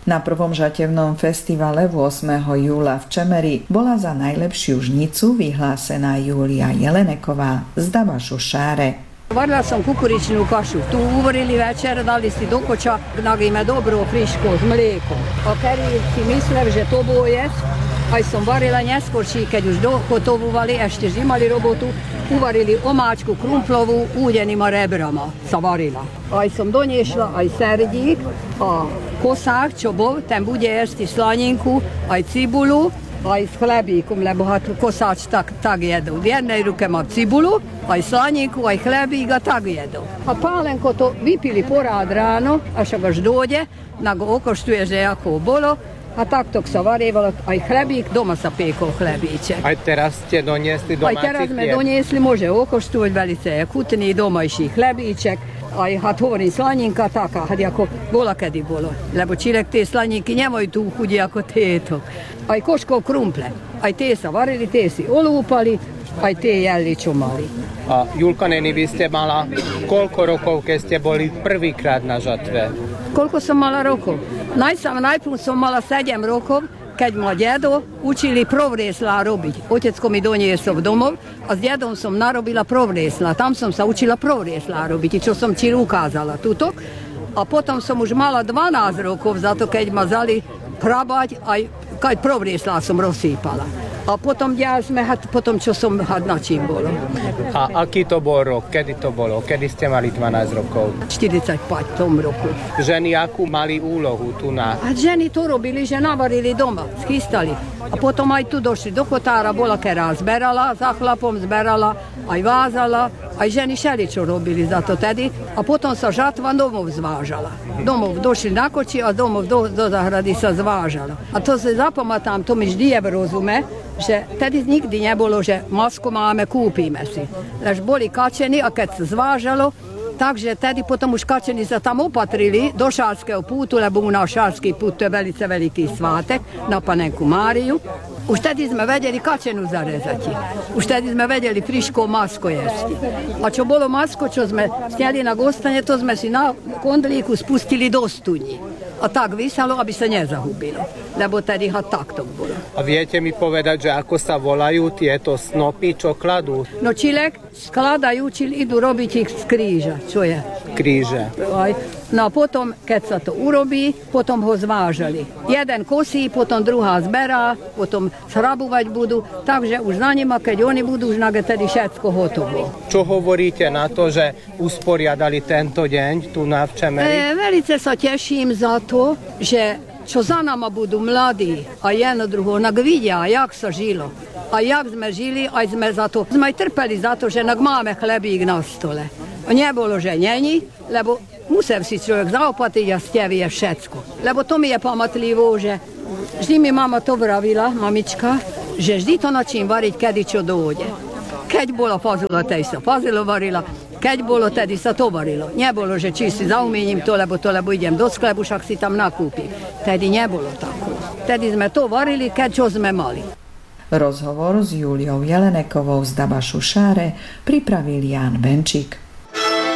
Na prvom žatevnom festivale 8. júla v Čemeri bola za najlepšiu žnicu vyhlásená Júlia Jeleneková z Dabašu Šáre. Varila sam kukuričnu kašu, tu uvarili večer, dali si do koča, gnali me dobro friško z mlekom. A keri si mislev, že to bo jest, aj som varila neskorší, keď už dohotovovali, ešte imali robotu, uvarili omáčku krumplovú údenýma rebrama, sa varila. Aj som doniešla aj serdík a kosák, čo bol, ten bude jesť slaninku, aj cibulu, aj s chlebíkom, lebo kosáč tak jedol. V jednej ruke má cibulu, aj slaninku, aj chlebík a tak jedol. A pálenko to vypili porád ráno, až až dojde, na go okoštuje, že ako bolo. A takto sa varievalo, aj chlebík, doma sa piekol chlebíček. Aj teraz ste doniesli domáci chlieb? Aj teraz sme doniesli, môže okoštovať velice chutný domajší chlebíček. Aj hovorím, slaninka taká, ako bola kedy bolo. Lebo čilek tie slaninky nemajú tú chudi ako tieto. Aj koškov krumple. Aj tie sa varili, tie si olúpali, aj tie jedli, čo mali. A Julka, neni, vy ste mala koľko rokov, keď ste boli prvýkrát na žatve? Koľko som mala rokov? Najprv som mala 7 rokov, keď ma dedo učili provriesla robiť. Otecko mi doniesol domov a s dedom som narobila provriesla. Tam som sa učila provriesla robiť, čo som ti ukázala tuto. A potom som už mala 12 rokov, za to keď ma zali prabať, aj keď provriesla som rozsýpala. A potom potom čo som na čím bolo. A aký to bol rok? Kedy to bolo? Kedy ste mali 12 rokov? 45 v tom roku. Ženy akú mali úlohu tu na? A ženy to robili, že navarili doma, schystali. A potom aj tu došli do kotára, bola kera zberala, za chlapom zberala, aj vázala, aj ženy šeličo robili za to tedy. A potom sa žatva domov zvážala. Domov došli na koči a domov do zahrady sa zvážala. A to si zapamätám, to mi vždy rozume, že tedy nikdy nebolo, že masku máme, kúpime si. Lež boli kačení a keď sa zvážalo, takže tedy potom už kačení sa tam opatrili do Šálskeho pútu, lebo u nás Šálský pút to je velice veliký svátek na Panenku Máriu. Už tedy sme vedeli kačenu zarezati. Už tedy sme vedeli friško masko jesti. A čo bolo masko, čo sme sneli na gostane, to sme si na kondlíku spustili do studni. A tak vysalo, aby sa nezahubilo. Lebo tedy takto bolo. A viete mi povedať, že ako sa volajú tieto snopy, čo kladú? No čilek skladajú, idú robiť ich z kríža. Čo je? Kríže. No a potom, keď sa to urobí, potom ho zvážali. Jeden kosí, potom druhá zberá, potom shrabovať budú. Takže už za nima, keď oni budú, už tedy všetko hotovo. Čo hovoríte na to, že usporiadali tento deň tu na Čemeri? Velice sa teším za to, že čo za nama budú mladí a jedno druho, nak vidia, jak sa žilo. A jak sme žili, aj sme za to. Sme aj trpeli za to, že nak máme chlebík na stole. A nebolo, že není, lebo musel si človek zaopatiť a stevie všetko. Lebo to mi je pamatlivo, že vždy mi mama to vravila, mamička, že vždy to načím variť, kedy čo dojde. Keď bola fazula, tej sa fazilo varila, keď bolo, tedy sa to varilo. Nebolo, že či si zaumením to, lebo idem do sklepu, však si tam nakúpim. Tedy nebolo tako. Tedy sme to varili, keď čo sme mali. Rozhovor s Júliou Jelenekovou z Dabašu Šáre pripravil Ján Benčík.